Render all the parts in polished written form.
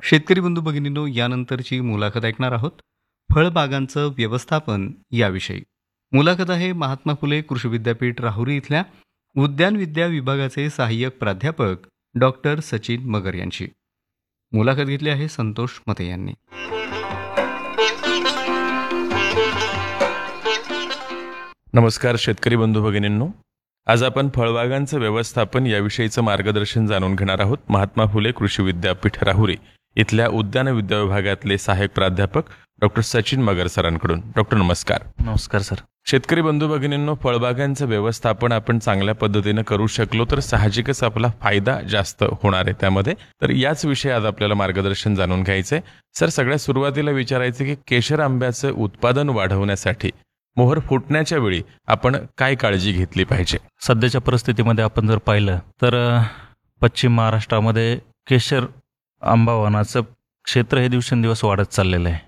शेतकरी बंधू भगिनींनो, यानंतरची मुलाखत ऐकणार आहोत फळबागांचं व्यवस्थापन याविषयी. मुलाखत आहे महात्मा फुले कृषी विद्यापीठ राहुरी इथल्या उद्यान विद्या विभागाचे सहाय्यक प्राध्यापक डॉक्टर सचिन मगर यांची. मुलाखत घेतली आहे संतोष मते यांनी. नमस्कार शेतकरी बंधू भगिनींनो, आज आपण फळबागांचं व्यवस्थापन याविषयीचं मार्गदर्शन जाणून घेणार आहोत. महात्मा फुले कृषी विद्यापीठ राहुरी इथल्या उद्यान विद्या विभागातले सहाय्यक प्राध्यापक डॉक्टर सचिन मगर सरांकडून. डॉक्टर नमस्कार. नमस्कार सर. शेतकरी बंधू भगिनींनो, फळबागांचं व्यवस्थापन आपण चांगल्या पद्धतीनं करू शकलो तर साहजिकच आपला फायदा जास्त होणार आहे त्यामध्ये. तर याच विषयी आज आपल्याला मार्गदर्शन जाणून घ्यायचंय. सर, सगळ्यात सुरुवातीला विचारायचं की केशर आंब्याचं उत्पादन वाढवण्यासाठी मोहर फुटण्याच्या वेळी आपण काय काळजी घेतली पाहिजे? सध्याच्या परिस्थितीमध्ये आपण जर पाहिलं तर पश्चिम महाराष्ट्रामध्ये केशर आंबावनाचं क्षेत्र हे दिवसेंदिवस वाढत चाललेलं आहे.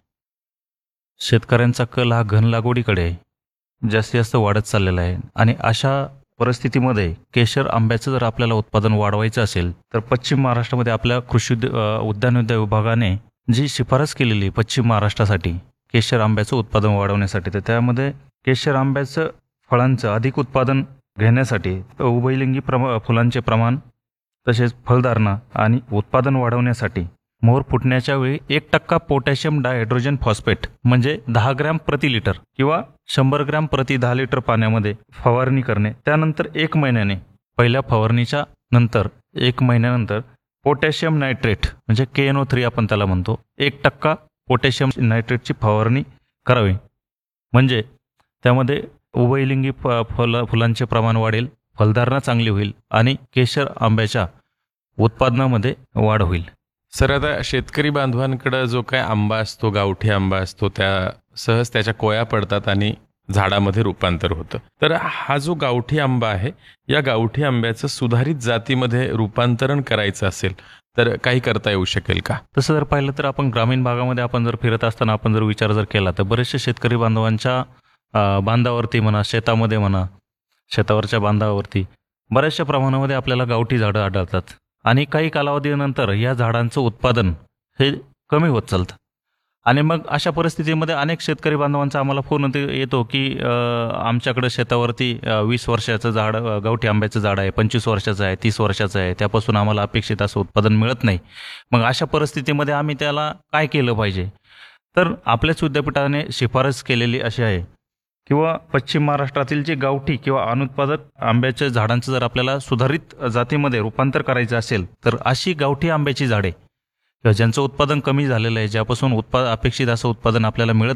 शेतकऱ्यांचा कल हा घन लागवडीकडे जास्तीत जास्त वाढत चाललेला आहे आणि अशा परिस्थितीमध्ये केशर आंब्याचं जर आपल्याला उत्पादन वाढवायचं असेल तर पश्चिम महाराष्ट्रामध्ये आपल्या कृषी उद्यान विद्या विभागाने जी शिफारस केलेली पश्चिम महाराष्ट्रासाठी केशर आंब्याचं उत्पादन वाढवण्यासाठी, तर त्यामध्ये केशर आंब्याचं फळांचं अधिक उत्पादन घेण्यासाठी उभयलिंगी फुलांचे प्रमाण तसेच फलधारणा आणि उत्पादन वाढवण्यासाठी मोहर फुटण्याच्या वेळी 1% पोटॅशियम डायहायड्रोजन फॉस्फेट म्हणजे 10 ग्रॅम प्रति लिटर किंवा 100 ग्रॅम प्रति 10 लिटर पाण्यामध्ये फवारणी करणे. त्यानंतर 1 महिन्याने, पहिल्या फवारणीच्या नंतर 1 महिन्यानंतर पोटॅशियम नायट्रेट म्हणजे KNO3 आपण त्याला म्हणतो, 1% पोटॅशियम नायट्रेटची फवारणी करावी. म्हणजे त्यामध्ये उभयलिंगी फुलांचे प्रमाण वाढेल, फलधारणा चांगली होईल आणि केशर आंब्याच्या उत्पादनामध्ये वाढ होईल. सर, आता शेतकरी बांधवांकडे जो काय आंबा असतो, गावठी आंबा असतो, त्या सहज त्याच्या कोया पडतात आणि झाडामध्ये रूपांतर होतं. तर हा जो गावठी आंबा आहे, या गावठी आंब्याचं सुधारित जातीमध्ये रूपांतरण करायचं असेल तर काही करता येऊ शकेल का? तसं जर पाहिलं तर आपण ग्रामीण भागामध्ये आपण जर फिरत असताना आपण जर विचार जर केला तर बरेचसे शेतकरी बांधवांच्या बांधावरती म्हणा, शेतामध्ये म्हणा, शेतावरच्या बांधावरती बऱ्याचशा प्रमाणामध्ये आपल्याला गावठी झाडं आढळतात आणि काही कालावधीनंतर या झाडांचं उत्पादन हे कमी होत चालतं. आणि मग अशा परिस्थितीमध्ये अनेक शेतकरी बांधवांचा आम्हाला फोन येतो की आमच्याकडे शेतावरती 20 वर्षाचं झाड, गावठी आंब्याचं झाड आहे, 25 वर्षाचं आहे, 30 वर्षाचं आहे, त्यापासून आम्हाला अपेक्षित असं उत्पादन मिळत नाही. मग अशा परिस्थितीमध्ये आम्ही त्याला काय केलं पाहिजे? तर आपल्याच विद्यापीठाने शिफारस केलेली अशी आहे किंवा पश्चिम महाराष्ट्रातील जे गावठी किंवा अनुत्पादक आंब्याच्या झाडांचं जर आपल्याला सुधारित जातीमध्ये रूपांतर करायचं असेल तर अशी गावठी आंब्याची झाडे किंवा ज्यांचं उत्पादन कमी झालेलं आहे, ज्यापासून अपेक्षित असं उत्पादन आपल्याला मिळत